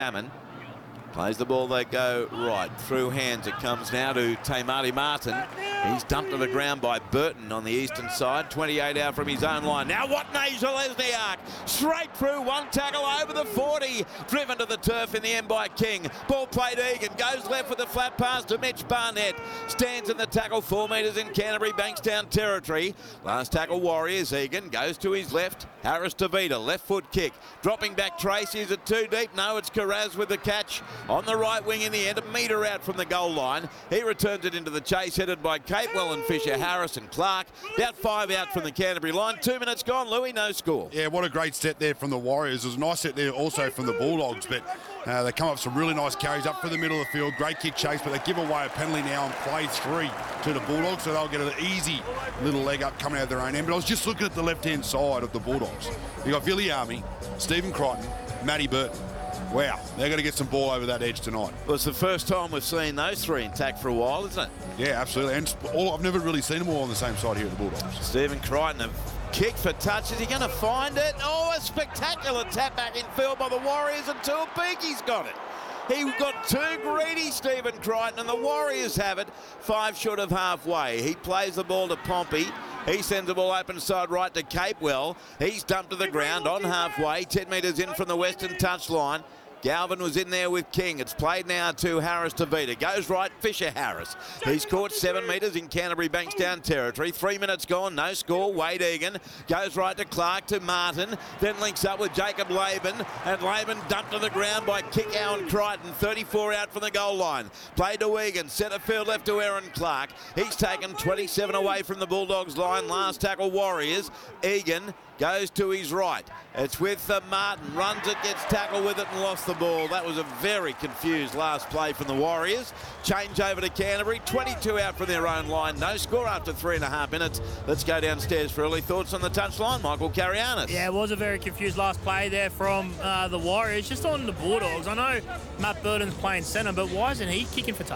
Salmon. Plays the ball, they go right. Through hands, it comes now to Tamati Martin. He's dumped to the ground by Burton on the eastern side. 28 out from his own line. Now Watney Lesniak. Straight through, one tackle over the 40. Driven to the turf in the end by King. Ball played Egan. Goes left with the flat pass to Mitch Barnett. Stands in the tackle 4 metres in Canterbury Bankstown territory. Last tackle Warriors. Egan goes to his left. Harris to Vida. Left foot kick. Dropping back Tracy. Is it too deep? No, it's Carraz with the catch. On the right wing in the end, a metre out from the goal line. He returns it into the chase, headed by Capewell and Fisher, Harris and Clark. About 5 out from the Canterbury line. 2 minutes gone, Louis, no score. Yeah, what a great set there from the Warriors. It was a nice set there also from the Bulldogs, but they come up some really nice carries up for the middle of the field. Great kick chase, but they give away a penalty now and play 3 to the Bulldogs, so they'll get an easy little leg up coming out of their own end. But I was just looking at the left-hand side of the Bulldogs. You've got Viliami, Stephen Crichton, Matty Burton. Wow, they're going to get some ball over that edge tonight. Well, it's the first time we've seen those 3 intact for a while, isn't it? Yeah, absolutely. And I've never really seen them all on the same side here at the Bulldogs. Stephen Crichton, a kick for touch. Is he going to find it? Oh, a spectacular tap back in field by the Warriors, and Tuapiki's got it. He got too greedy, Stephen Crichton, and the Warriors have it 5 short of halfway. He plays the ball to Pompey. He sends the ball open side right to Capewell. He's dumped to the ground on halfway, 10 metres in from the western touchline. Galvin was in there with King. It's played now to Harris to Vida. Goes right, Fisher Harris. He's caught 7 metres in Canterbury Bankstown territory. 3 minutes gone, no score. Wade Egan goes right to Clark to Martin. Then links up with Jacob Laban. And Laban dumped to the ground by Kickow and Crichton. 34 out from the goal line. Played to Egan. Centre field left to Aaron Clark. He's taken 27 away from the Bulldogs line. Last tackle Warriors. Egan goes to his right. It's with Martin. Runs it, gets tackled with it and lost the ball. That was a very confused last play from the Warriors. Change over to Canterbury. 22 out from their own line. No score after 3.5 minutes. Let's go downstairs for early thoughts on the touchline. Michael Carianis. Yeah, it was a very confused last play there from the Warriors. Just on the Bulldogs. I know Matt Burton's playing centre, but why isn't he kicking for touch?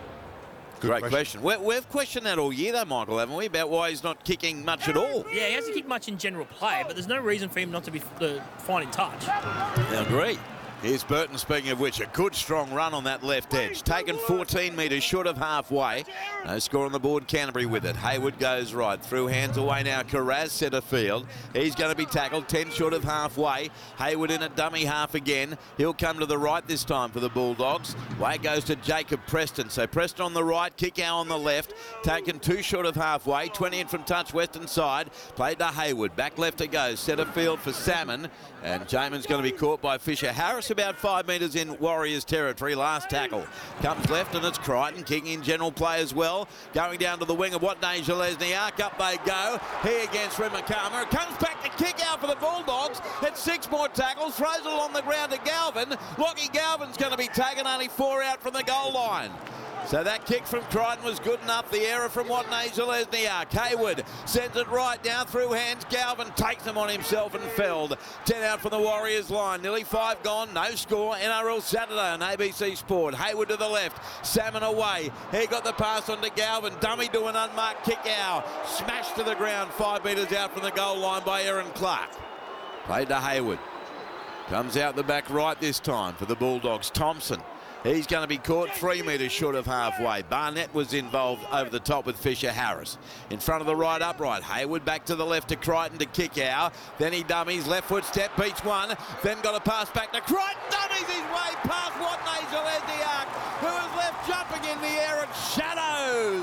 Great question. We've questioned that all year, though, Michael, haven't we, about why he's not kicking much at all? Yeah, he hasn't kicked much in general play, but there's no reason for him not to be finding touch. I agree. Here's Burton, speaking of which, a good strong run on that left edge. Taken 14 metres short of halfway. No score on the board, Canterbury with it. Hayward goes right. Through hands away now, Carraz centre field. He's going to be tackled 10 short of halfway. Hayward in a dummy half again. He'll come to the right this time for the Bulldogs. Way goes to Jacob Preston. So Preston on the right, Kickow on the left. Taken 2 short of halfway. 20 in from touch, western side. Played to Hayward. Back left it goes. Centre field for Salmon. And Jamin's going to be caught by Fisher Harris about 5 metres in Warriors territory. Last tackle comes left and it's Crichton kicking in general play as well. Going down to the wing of Watney Lesniak. Up they go. He against Rimakama. It comes back to kick out for the Bulldogs. It's 6 more tackles. Throws it along the ground to Galvin. Lockie Galvin's going to be taken. Only 4 out from the goal line. So that kick from Crichton was good enough. The error from Watney Lesniak. Hayward sends it right down through hands. Galvin takes them on himself and felled. 10 out from the Warriors line. Nearly 5 gone. No score. NRL Saturday on ABC Sport. Hayward to the left. Salmon away. He got the pass on to Galvin. Dummy to an unmarked kick out. Smashed to the ground 5 metres out from the goal line by Aaron Clark. Played to Hayward. Comes out the back right this time for the Bulldogs. Thompson. He's going to be caught 3 metres short of halfway. Barnett was involved over the top with Fisher Harris. In front of the right upright. Hayward back to the left to Crichton to Kickow. Then he dummies. Left foot step. Beats one. Then got a pass back to Crichton. Dummies his way past Watney Lesniak, who is left jumping in the air at shadows.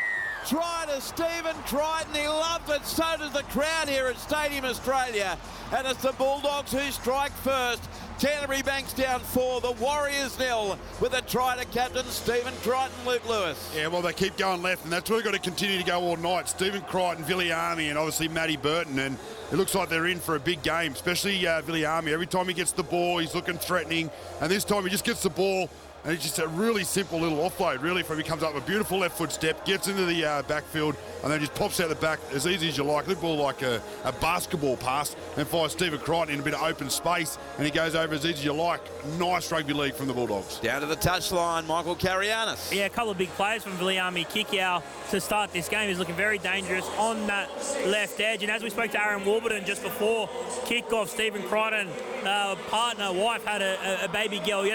Try to Stephen Crichton. He loves it. So does the crowd here at Stadium Australia. And it's the Bulldogs who strike first. Canterbury Bankstown 4, the Warriors 0, with a try to captain Stephen Crichton, Luke Lewis. Yeah, well, they keep going left, and that's where we've got to continue to go all night. Stephen Crichton, Viliami, and obviously Matty Burton, and it looks like they're in for a big game, especially Viliami. Every time he gets the ball, he's looking threatening, and this time he just gets the ball And it's just a really simple little offload, really, from he comes up with a beautiful left foot step, gets into the backfield, and then just pops out the back as easy as you like. Little ball like a basketball pass, and finds Stephen Crichton in a bit of open space, and he goes over as easy as you like. Nice rugby league from the Bulldogs. Down to the touchline, Michael Carianis. Yeah, a couple of big plays from Viliami Kikau to start this game. He's looking very dangerous on that left edge. And as we spoke to Aaron Warburton just before kickoff, Stephen Crichton, partner, wife, had a baby girl